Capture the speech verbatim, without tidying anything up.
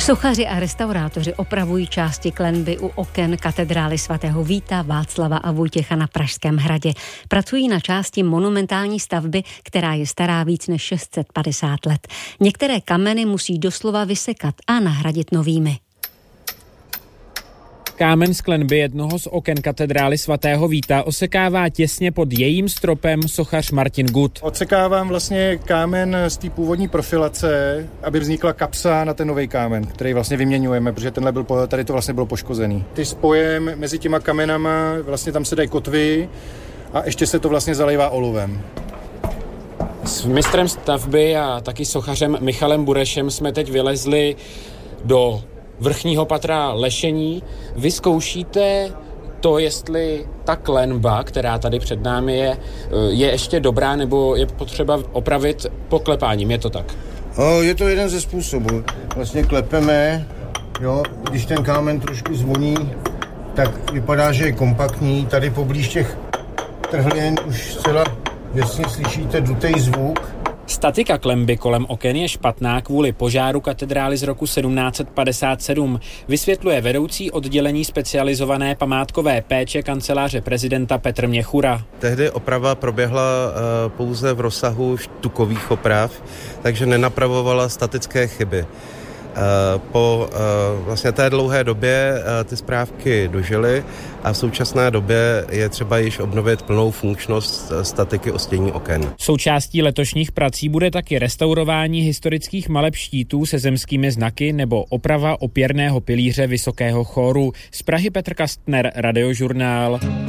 Sochaři a restaurátoři opravují části klenby u oken katedrály svatého Víta, Václava a Vojtěcha na Pražském hradě. Pracují na části monumentální stavby, která je stará víc než šest set padesát let. Některé kameny musí doslova vysekat a nahradit novými. Kámen z klenby jednoho z oken katedrály svatého Víta osekává těsně pod jejím stropem sochař Martin Gut. Odsekávám vlastně kámen z té původní profilace, aby vznikla kapsa na ten nový kámen, který vlastně vyměňujeme, protože tenhle byl, tady to vlastně bylo poškozený. Ty spojem mezi těma kamenama, vlastně tam se dají kotvy a ještě se to vlastně zalejvá olivem. S mistrem stavby a taky sochařem Michalem Burešem jsme teď vylezli do vrchního patra lešení. Vy zkoušíte to, jestli ta klenba, která tady před námi je, je ještě dobrá, nebo je potřeba opravit poklepáním, je to tak? O, je to jeden ze způsobů. Vlastně klepeme, jo, když ten kámen trošku zvoní, tak vypadá, že je kompaktní. Tady poblíž těch trhlin už zcela jasně slyšíte dutej zvuk. Statika klenby kolem oken je špatná kvůli požáru katedrály z roku sedmnáct set padesát sedm, vysvětluje vedoucí oddělení specializované památkové péče kanceláře prezidenta Petr Měchura. Tehdy oprava proběhla uh, pouze v rozsahu štukových oprav, takže nenapravovala statické chyby. Uh, po uh, vlastně té dlouhé době uh, ty správky dožily a v současné době je třeba již obnovit plnou funkčnost statiky ostění oken. Součástí letošních prací bude taky restaurování historických maleb štítů se zemskými znaky nebo oprava opěrného pilíře vysokého chóru. Z Prahy Petr Kastner, Radiožurnál.